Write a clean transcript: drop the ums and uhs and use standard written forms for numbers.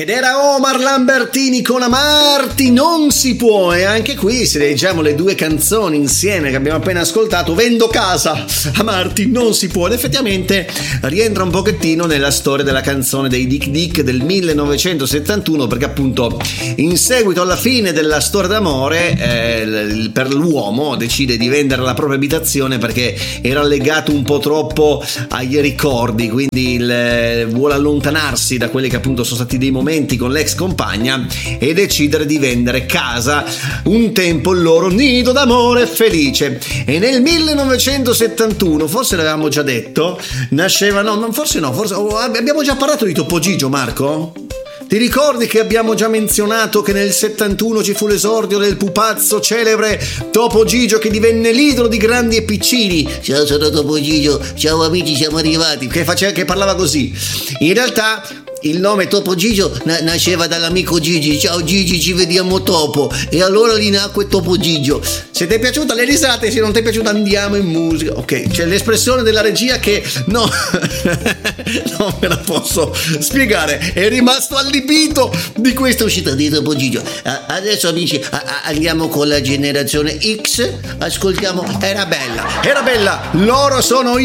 Ed era Omar Lambertini con Amarti non si può, e anche qui se leggiamo le due canzoni insieme che abbiamo appena ascoltato, Vendo casa, Amarti non si può, ed effettivamente rientra un pochettino nella storia della canzone dei Dick Dick del 1971, perché appunto in seguito alla fine della storia d'amore per l'uomo decide di vendere la propria abitazione perché era legato un po' troppo agli ricordi, quindi vuole allontanarsi da quelli che appunto sono stati dei momenti con l'ex compagna e decidere di vendere casa, un tempo il loro nido d'amore felice. E nel 1971, forse l'avevamo già detto, nasceva, forse abbiamo già parlato di Topo Gigio, Marco? Ti ricordi che abbiamo già menzionato che nel 71 ci fu l'esordio del pupazzo celebre Topo Gigio, che divenne l'idolo di grandi e piccini? Ciao, sono Topo Gigio, ciao amici, siamo arrivati. Che parlava così. In realtà il nome Topo Gigio nasceva dall'amico Gigi. Ciao Gigi, ci vediamo dopo. E allora lì nacque Topo Gigio. Se ti è piaciuta le risate, se non ti è piaciuta andiamo in musica. Ok, c'è l'espressione della regia che no non me la posso spiegare, è rimasto allibito di questa uscita di Topo Gigio. Adesso amici andiamo con la generazione X, ascoltiamo Era bella, loro sono